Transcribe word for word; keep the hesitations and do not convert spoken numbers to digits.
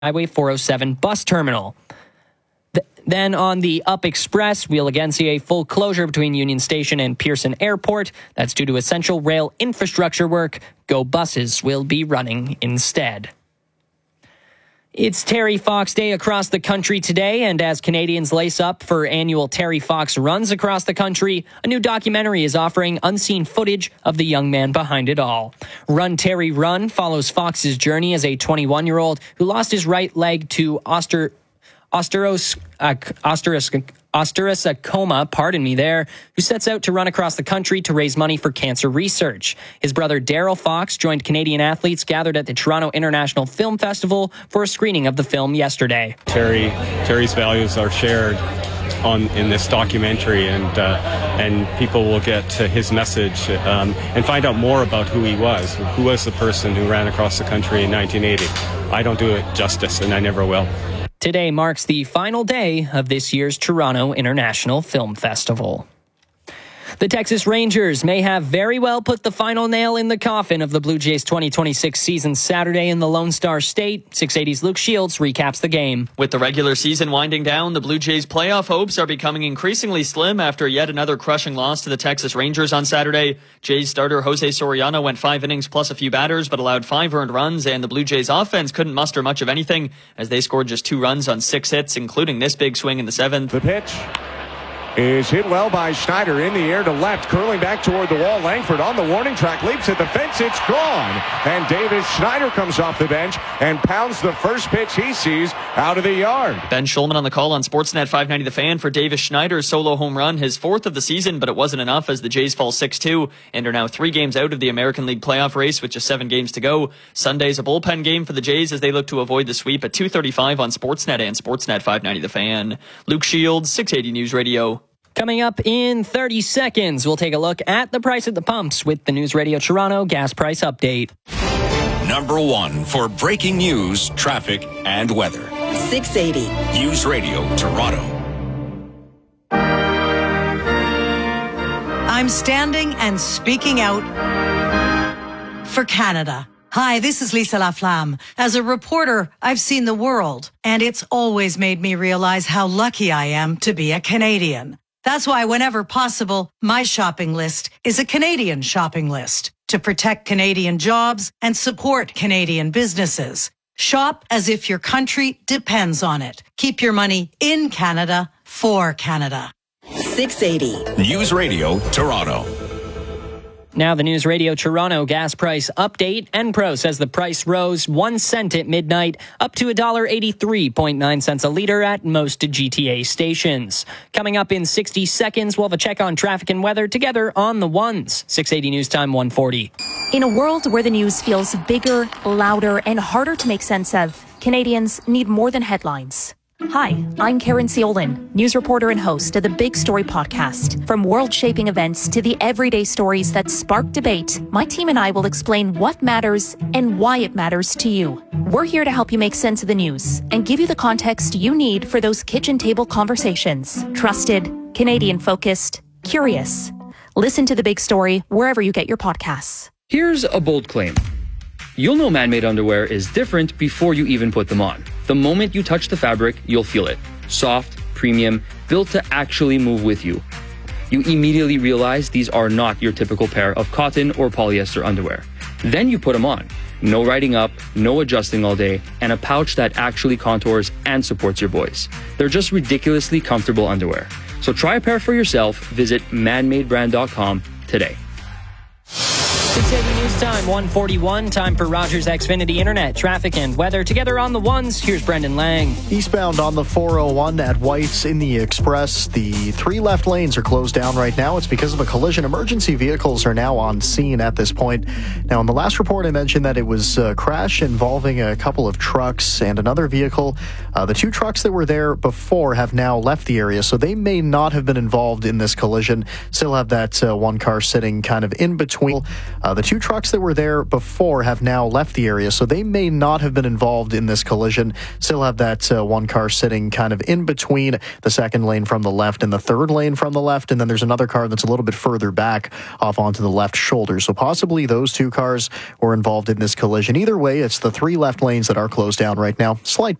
Highway four oh seven bus terminal. Th- then on the Up Express, we'll again see a full closure between Union Station and Pearson Airport. That's due to essential rail infrastructure work. Go buses will be running instead. It's Terry Fox Day across the country today, and as Canadians lace up for annual Terry Fox runs across the country, a new documentary is offering unseen footage of the young man behind it all. Run Terry Run follows Fox's journey as a twenty-one-year-old who lost his right leg to oster, osteros, uh, osteros, osteosarcoma, pardon me there, who sets out to run across the country to raise money for cancer research. His brother Daryl Fox joined Canadian athletes gathered at the Toronto International Film Festival for a screening of the film yesterday. Terry, Terry's values are shared on in this documentary, and uh, and people will get to his message um, and find out more about who he was, who was the person who ran across the country in nineteen eighty. I don't do it justice, and I never will. Today marks the final day of this year's Toronto International Film Festival. The Texas Rangers may have very well put the final nail in the coffin of the Blue Jays twenty twenty-six season Saturday in the Lone Star State. six eighty's Luke Shields recaps the game. With the regular season winding down, the Blue Jays' playoff hopes are becoming increasingly slim after yet another crushing loss to the Texas Rangers on Saturday. Jays starter Jose Soriano went five innings plus a few batters, but allowed five earned runs, and the Blue Jays' offense couldn't muster much of anything as they scored just two runs on six hits, including this big swing in the seventh. The pitch is hit well by Schneider in the air to left, curling back toward the wall. Langford on the warning track, leaps at the fence, it's gone. And Davis Schneider comes off the bench and pounds the first pitch he sees out of the yard. Ben Schulman on the call on Sportsnet five ninety The Fan for Davis Schneider's solo home run, his fourth of the season, but it wasn't enough as the Jays fall six two and are now three games out of the American League playoff race with just seven games to go. Sunday's a bullpen game for the Jays as they look to avoid the sweep at two thirty-five on Sportsnet and Sportsnet five ninety The Fan. Luke Shields, six eighty News Radio. Coming up in thirty seconds, we'll take a look at the price at the pumps with the News Radio Toronto gas price update. Number one for breaking news, traffic, and weather. six eighty News Radio Toronto. I'm standing and speaking out for Canada. Hi, this is Lisa Laflamme. As a reporter, I've seen the world, and it's always made me realize how lucky I am to be a Canadian. That's why whenever possible, my shopping list is a Canadian shopping list to protect Canadian jobs and support Canadian businesses. Shop as if your country depends on it. Keep your money in Canada for Canada. six eighty News Radio Toronto. Now the News Radio Toronto gas price update. Enpro says the price rose one cent at midnight, up to one dollar eighty-three point nine cents a litre at most G T A stations. Coming up in sixty seconds, we'll have a check on traffic and weather together on the ones. six eighty News Time one forty. In a world where the news feels bigger, louder, and harder to make sense of, Canadians need more than headlines. Hi, I'm Karen Ciolin, news reporter and host of the Big Story podcast. From world-shaping events to the everyday stories that spark debate, my team and I will explain what matters and why it matters to you. We're here to help you make sense of the news and give you the context you need for those kitchen table conversations. Trusted, Canadian-focused, curious. Listen to The Big Story wherever you get your podcasts. Here's a bold claim. You'll know man-made underwear is different before you even put them on. The moment you touch the fabric, you'll feel it. Soft, premium, built to actually move with you. You immediately realize these are not your typical pair of cotton or polyester underwear. Then you put them on. No riding up, no adjusting all day, and a pouch that actually contours and supports your boys. They're just ridiculously comfortable underwear. So try a pair for yourself. Visit man made brand dot com today. six eighty News Time one forty-one. Time for Rogers Xfinity Internet, traffic, and weather. Together on the ones, here's Brendan Lang. Eastbound on the four oh one at White's in the Express. The three left lanes are closed down right now. It's because of a collision. Emergency vehicles are now on scene at this point. Now, in the last report, I mentioned that it was a crash involving a couple of trucks and another vehicle. Uh, the two trucks that were there before have now left the area, so they may not have been involved in this collision. Still have that uh, one car sitting kind of in between. Uh, the two trucks that were there before have now left the area, so they may not have been involved in this collision. Still have that uh, one car sitting kind of in between the second lane from the left and the third lane from the left, and then there's another car that's a little bit further back off onto the left shoulder. So possibly those two cars were involved in this collision. Either way, it's the three left lanes that are closed down right now. Slight